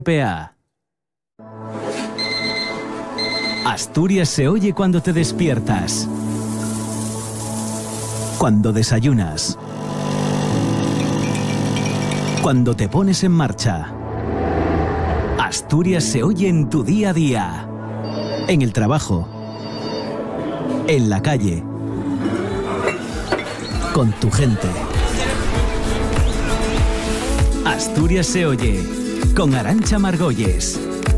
PA. Asturias se oye cuando te despiertas, cuando desayunas, cuando te pones en marcha. Asturias se oye en tu día a día, en el trabajo, en la calle, con tu gente. Asturias se oye con Arantxa Margolles.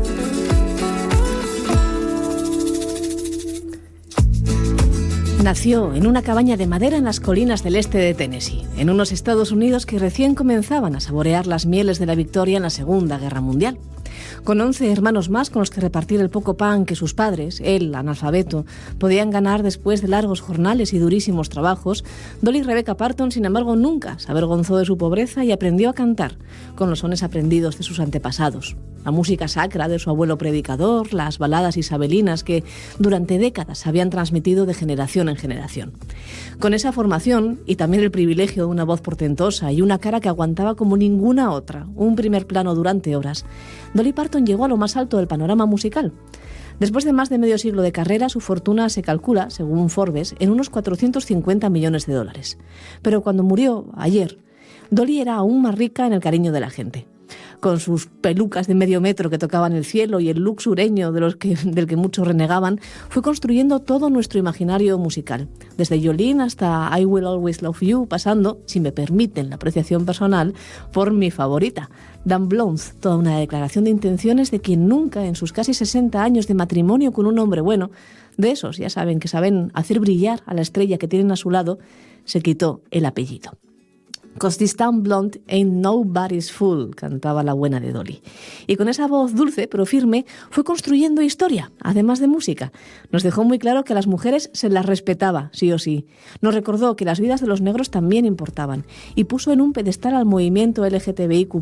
Nació en una cabaña de madera en las colinas del este de Tennessee, en unos Estados Unidos que recién comenzaban a saborear las mieles de la victoria en la Segunda Guerra Mundial. Con 11 hermanos más con los que repartir el poco pan que sus padres, él, analfabeto, podían ganar después de largos jornales y durísimos trabajos, Dolly Rebecca Parton, sin embargo, nunca se avergonzó de su pobreza y aprendió a cantar con los sones aprendidos de sus antepasados. La música sacra de su abuelo predicador, las baladas isabelinas que durante décadas se habían transmitido de generación en generación. Con esa formación y también el privilegio de una voz portentosa y una cara que aguantaba como ninguna otra un primer plano durante horas, Dolly Parton llegó a lo más alto del panorama musical. Después de más de medio siglo de carrera, su fortuna se calcula, según Forbes, en unos 450 millones de dólares. Pero cuando murió, ayer, Dolly era aún más rica en el cariño de la gente. Con sus pelucas de medio metro que tocaban el cielo y el look sureño del que muchos renegaban, fue construyendo todo nuestro imaginario musical, desde Jolene hasta I Will Always Love You, pasando, si me permiten la apreciación personal, por mi favorita, Dan Blonde, toda una declaración de intenciones de quien nunca, en sus casi 60 años de matrimonio con un hombre bueno, de esos, ya saben, que saben hacer brillar a la estrella que tienen a su lado, se quitó el apellido. «'Cause this town blonde ain't nobody's fool», cantaba la buena de Dolly. Y con esa voz dulce pero firme fue construyendo historia, además de música. Nos dejó muy claro que a las mujeres se las respetaba, sí o sí. Nos recordó que las vidas de los negros también importaban y puso en un pedestal al movimiento LGTBIQ+.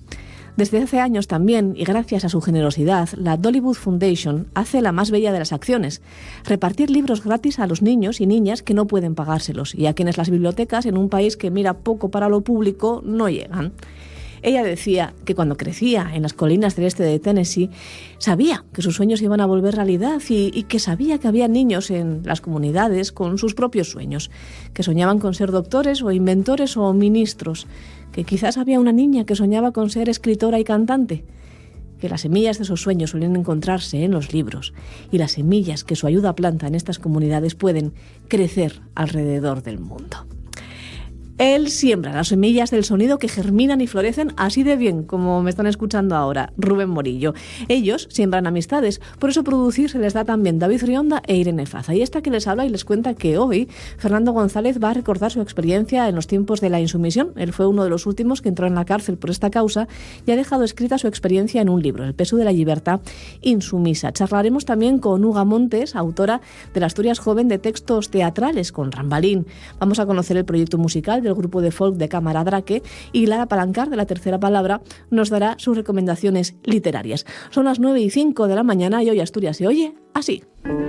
Desde hace años también, y gracias a su generosidad, la Dollywood Foundation hace la más bella de las acciones: repartir libros gratis a los niños y niñas que no pueden pagárselos y a quienes las bibliotecas, en un país que mira poco para lo público, no llegan. Ella decía que cuando crecía en las colinas del este de Tennessee, sabía que sus sueños iban a volver realidad y que sabía que había niños en las comunidades con sus propios sueños, que soñaban con ser doctores o inventores o ministros, que quizás había una niña que soñaba con ser escritora y cantante, que las semillas de esos sueños suelen encontrarse en los libros y las semillas que su ayuda planta en estas comunidades pueden crecer alrededor del mundo. Él siembra las semillas del sonido que germinan y florecen así de bien como me están escuchando ahora, Rubén Morillo. Ellos siembran amistades, por eso producir se les da también David Rionda e Irene Faza. Y esta que les habla y les cuenta que hoy Fernando González va a recordar su experiencia en los tiempos de la insumisión. Él fue uno de los últimos que entró en la cárcel por esta causa y ha dejado escrita su experiencia en un libro, El peso de la libertad insumisa. Charlaremos también con Uga Montes, autora de la Asturias Joven de textos teatrales con Rambalín. Vamos a conocer el proyecto musical del grupo de folk de Cámara Draque, y Lara Palancar, de La Tercera Palabra, nos dará sus recomendaciones literarias. Son las 9:05 de la mañana y hoy Asturias se oye así.